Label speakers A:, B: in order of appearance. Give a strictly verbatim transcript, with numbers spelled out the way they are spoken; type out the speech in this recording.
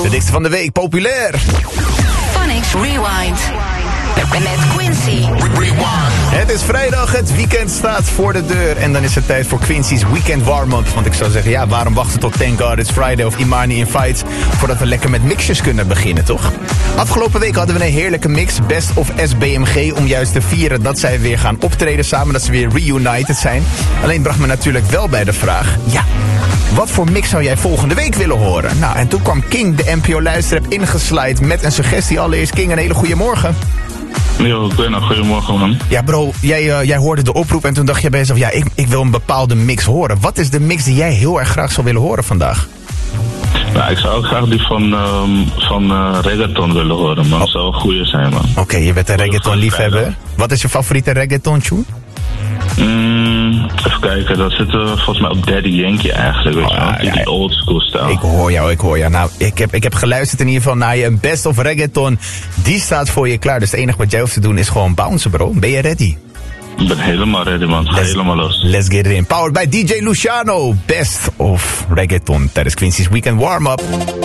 A: De dikste van de week, populair.
B: Phonics Rewind. Met Quincy. Rewind.
A: Het is vrijdag, het weekend staat voor de deur. En dan is het tijd voor Quincy's Weekend Warm-Up. Want ik zou zeggen, ja, waarom wachten tot Thank God It's Friday of Imani Invites... voordat we lekker met mixjes kunnen beginnen, toch? Afgelopen week hadden we een heerlijke mix, Best of S B M G... om juist te vieren dat zij weer gaan optreden samen, dat ze weer reunited zijn. Alleen bracht me natuurlijk wel bij de vraag... ja, wat voor mix zou jij volgende week willen horen? Nou, en toen kwam King, de N P O-luisteraar, ingeslide met een suggestie. Allereerst, King, een hele goede morgen.
C: Yo, ik ben er. Goedemorgen, man.
A: Ja, bro, jij, uh, jij hoorde de oproep en toen dacht je bij jezelf... ja, ik, ik wil een bepaalde mix horen. Wat is de mix die jij heel erg graag zou willen horen vandaag?
C: Nou, ik zou ook graag die van, um, van uh, reggaeton willen horen, man. Dat zou een goeie zijn, man.
A: Oké, okay, je bent een reggaeton-liefhebber. Wat is je favoriete reggaeton-tune?
C: Mm, even kijken, dat zit uh, volgens mij op Daddy Yankee eigenlijk, weet je wel.
A: Oh,
C: Die,
A: ja,
C: die old school stijl.
A: Ik hoor jou, ik hoor jou. Nou, ik heb, ik heb geluisterd in ieder geval naar je. Een Best of Reggaeton, die staat voor je klaar. Dus het enige wat jij hoeft te doen is gewoon bouncen, bro. Ben je ready?
C: Ik ben helemaal ready, man. Ga helemaal los.
A: Let's get it in. Powered by D J Luciano. Best of Reggaeton tijdens Quincy's Weekend Warm-Up.